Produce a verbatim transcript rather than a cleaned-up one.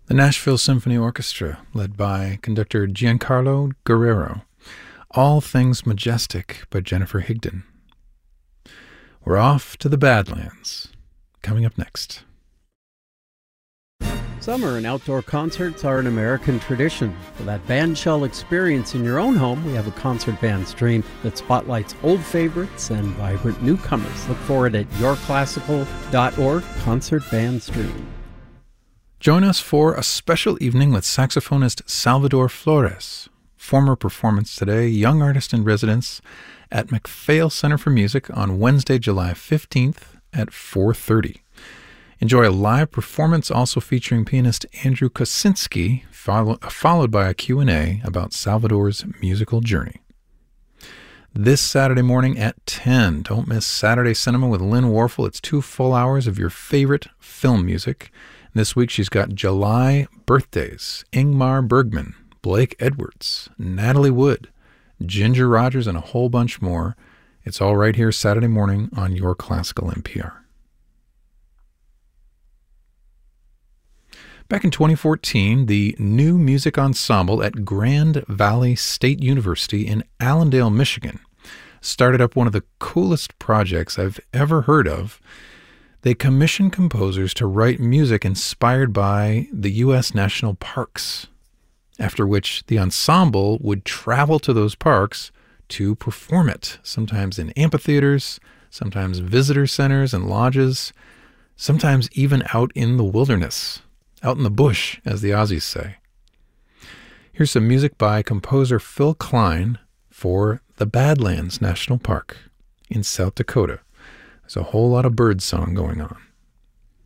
The Nashville Symphony Orchestra, led by conductor Giancarlo Guerrero. All Things Majestic by Jennifer Higdon. We're off to the Badlands. Coming up next. Summer and outdoor concerts are an American tradition. For that bandshell experience in your own home, we have a concert band stream that spotlights old favorites and vibrant newcomers. Look for it at your classical dot org, Concert Band Stream. Join us for a special evening with saxophonist Salvador Flores. Former performance today, young artist in residence at MacPhail Center for Music on Wednesday, July fifteenth at four thirty. Enjoy a live performance also featuring pianist Andrew Kosinski, follow, followed by a Q and A about Salvador's musical journey. This Saturday morning at ten, don't miss Saturday Cinema with Lynn Warfel. It's two full hours of your favorite film music. This week she's got July birthdays, Ingmar Bergman, Blake Edwards, Natalie Wood, Ginger Rogers, and a whole bunch more. It's all right here Saturday morning on Your Classical N P R. Back in twenty fourteen, the New Music Ensemble at Grand Valley State University in Allendale, Michigan, started up one of the coolest projects I've ever heard of. They commissioned composers to write music inspired by the U S national parks, after which the ensemble would travel to those parks to perform it, sometimes in amphitheaters, sometimes visitor centers and lodges, sometimes even out in the wilderness. Out in the bush, as the Aussies say. Here's some music by composer Phil Klein for the Badlands National Park in South Dakota. There's a whole lot of birdsong going on.